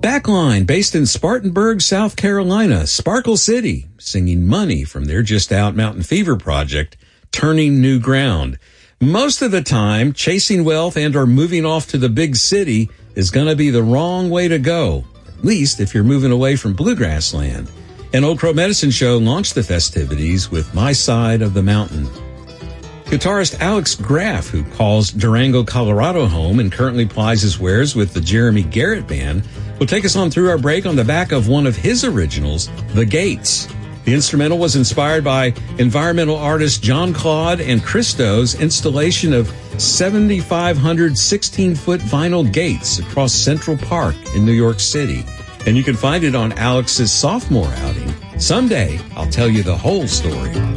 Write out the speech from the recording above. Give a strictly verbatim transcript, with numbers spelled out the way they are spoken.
Backline, based in Spartanburg, South Carolina, Sparkle City, singing Money from their just out Mountain Fever project, Turning New Ground. Most of the time, chasing wealth and or moving off to the big city is going to be the wrong way to go, at least if you're moving away from bluegrass land. And Old Crow Medicine Show launched the festivities with My Side of the Mountain. Guitarist Alex Graff, who calls Durango, Colorado home and currently plies his wares with the Jeremy Garrett Band, will take us on through our break on the back of one of his originals, The Gates. The instrumental was inspired by environmental artist John Claude and Christo's installation of seventy-five hundred sixteen-foot vinyl gates across Central Park in New York City. And you can find it on Alex's sophomore outing. Someday, I'll tell you the whole story.